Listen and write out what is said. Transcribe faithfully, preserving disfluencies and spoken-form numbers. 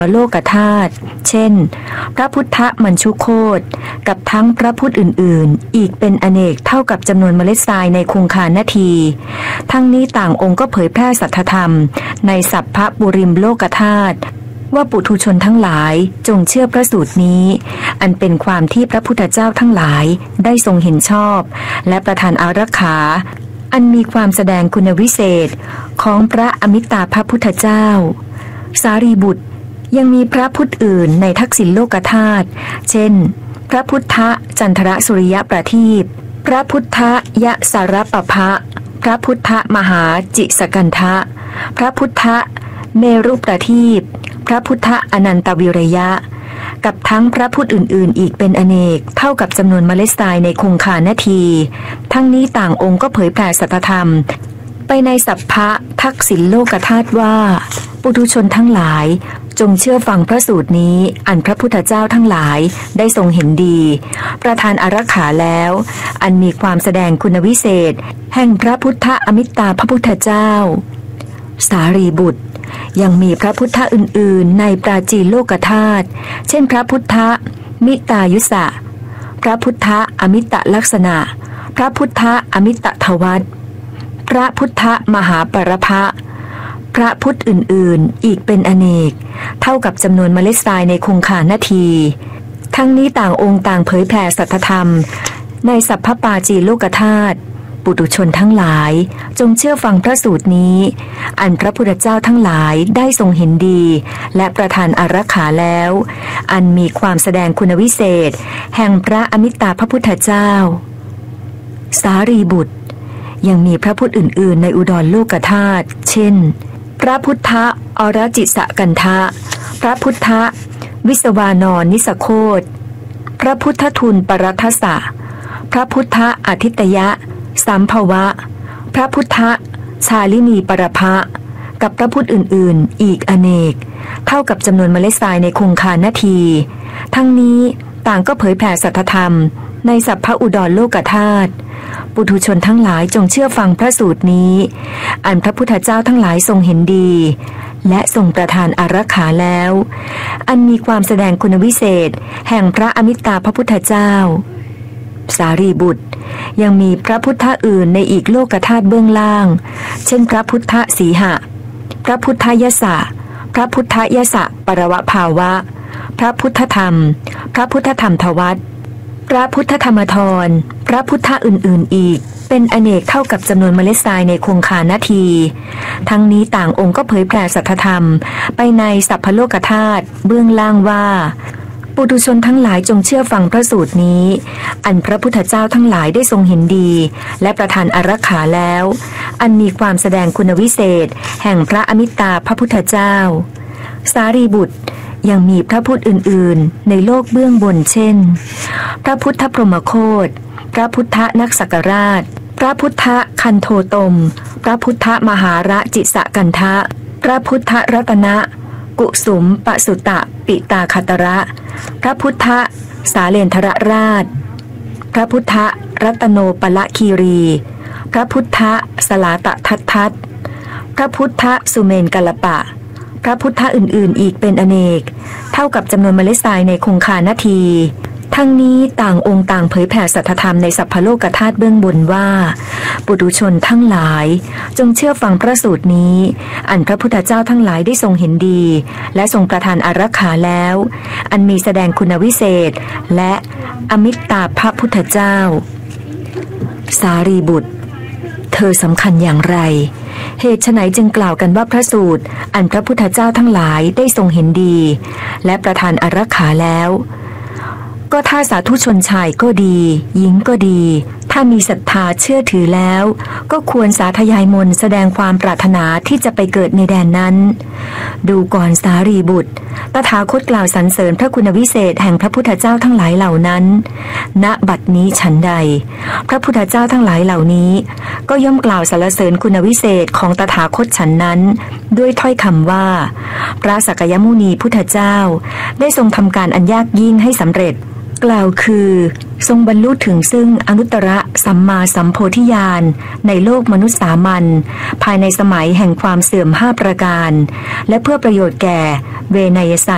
โลกธาตุเช่นพระพุทธมัญชุโคตกับทั้งพระพุทธอื่นๆอีกเป็นอเนกเท่ากับจำนวนเมล็ดทรายในคงคานาทีทั้งนี้ต่างองค์ก็เผยแพร่สัทธธรรมในสัพพบุริมโลกธาตุว่าปุถุชนทั้งหลายจงเชื่อพระสูตรนี้อันเป็นความที่พระพุทธเจ้าทั้งหลายได้ทรงเห็นชอบและประทานอารักขาอันมีความแสดงคุณวิเศษของพระอมิตาภพุทธเจ้าสารีบุตรยังมีพระพุทธอื่นในทักษิณโลกธาตุเช่นพระพุทธจันทรสุริยประทีปพระพุทธยะสารปภะพระพุทธมหาจิสกันทะพระพุทธเมรุประทีปพระพุทธอนันตวิริยะกับทั้งพระพุทธอื่นๆอีกเป็นอเนกเท่ากับจำนวนเมล็ดทรายในคงคานาทีทั้งนี้ต่างองค์ก็เผยแผ่สัทธรรมไปในสัพพะทักษิณโลกธาตุว่าปุถุชนทั้งหลายจงเชื่อฟังพระสูตรนี้อันพระพุทธเจ้าทั้งหลายได้ทรงเห็นดีประทานอารักขาแล้วอันมีความแสดงคุณวิเศษแห่งพระพุทธอมิตาพระพุทธเจ้าสารีบุตรยังมีพระพุทธอื่นๆในปราจีนโลกธาตุเช่นพระพุทธมิตายุสะพระพุทธอมิตลักษณะพระพุทธอมิตทวัตพระพุทธมหาปรภะพระพุทธอื่นๆอีกเป็นอเนกเท่ากับจำนวนเมล็ดทรายในคงคานาทีทั้งนี้ต่างองค์ต่างเผยแผ่สัทธธรรมในสัพพปาจีโลกธาตุปุถุชนทั้งหลายจงเชื่อฟังพระสูตรนี้อันพระพุทธเจ้าทั้งหลายได้ทรงเห็นดีและประทานอารักขาแล้วอันมีความแสดงคุณวิเศษแห่งพระอมิตาพระพุทธเจ้าสารีบุตรยังมีพระพุทธอื่นๆในอุดรโลกธาตุเช่นพระพุทธอรจิสกันทะพระพุทธวิสวานรนิสโคตพระพุทธทุนปรัทสะพระพุทธอาทิตยะสัมภวะพระพุทธชาลินีปรภะกับพระพุทธอื่นๆอีกอเนกเท่ากับจำนวนเมล็ดทรายในคงคานาทีทั้งนี้ต่างก็เผยแผ่สัทธธรรมในสัพพอุดรโลกธาตุปุถุชนทั้งหลายจงเชื่อฟังพระสูตรนี้อันพระพุทธเจ้าทั้งหลายทรงเห็นดีและทรงประทานอารักขาแล้วอันมีความแสดงคุณวิเศษแห่งพระอมิตาพระพุทธเจ้าสารีบุตรยังมีพระพุทธอื่นในอีกโลกธาตุเบื้องล่างเช่นพระพุทธสีหะพระพุทธยสะพระพุทธยสะปรวภาวะพระพุทธธรรมพระพุทธธรรมทวัตพระพุทธธรรมธรพระพุทธอื่นๆอีกเป็นอเนกเท่ากับจำนวนเมล็ดทรายในคงคานาทีทั้งนี้ต่างองค์ก็เผยแผ่สัทธธรรมไปในสัพพโลกธาตุเบื้องล่างว่าปุถุชนทั้งหลายจงเชื่อฟังพระสูตรนี้อันพระพุทธเจ้าทั้งหลายได้ทรงเห็นดีและประทานอารักขาแล้วอันมีความแสดงคุณวิเศษแห่งพระอมิตาพระพุทธเจ้าสารีบุตรยังมีพระพุทธอื่นๆในโลกเบื้องบนเช่นพระพุทธพรหมโคตพระพุทธนักสักราชพระพุทธคันโทตมพระพุทธมหาระจิสกันทะพระพุทธรัตนะกุสุมปสุตะปิตาคตระพระพุทธสาเลนทรราชพระพุทธรัตโนปละคีรีพระพุทธสลาตะทัตทัตพระพุทธสุเมนกัลปะพระพุทธอื่นๆอีกเป็นอเนกเท่ากับจำนวนเมล็ดทรายในคงคานาทีทั้งนี้ต่างองค์ต่างเผยแผ่สัทธธรรมในสัพพโลกธาตุเบื้องบนว่าปุถุชนทั้งหลายจงเชื่อฟังพระสูตรนี้อันพระพุทธเจ้าทั้งหลายได้ทรงเห็นดีและทรงประทานอารักขาแล้วอันมีแสดงคุณวิเศษและอมิตาพระพุทธเจ้าสารีบุตรเธอสำคัญอย่างไรเหตุไฉนจึงกล่าวกันว่าพระสูตรอันพระพุทธเจ้าทั้งหลายได้ทรงเห็นดีและประทานอารักขาแล้วก็ถ้าสาธุชนชายก็ดีหญิงก็ดีถ้ามีศรัทธาเชื่อถือแล้วก็ควรสาธยายมนต์แสดงความปรารถนาที่จะไปเกิดในแดนนั้นดูก่อนสารีบุตรตถาคตกล่าวสรรเสริญพระคุณวิเศษแห่งพระพุทธเจ้าทั้งหลายเหล่านั้นณบัดนี้ฉันใดพระพุทธเจ้าทั้งหลายเหล่านี้ก็ย่อมกล่าวสรรเสริญคุณวิเศษของตถาคตฉันนั้นด้วยถ้อยคำว่าพระสักยมุนีพุทธเจ้าได้ทรงทำการอันยากยิ่งให้สำเร็จกล่าวคือทรงบรรลุถึงซึ่งอนุตตรสัมมาสัมโพธิญาณในโลกมนุษย์สามัญภายในสมัยแห่งความเสื่อมห้าประการและเพื่อประโยชน์แก่เวนยสัตว์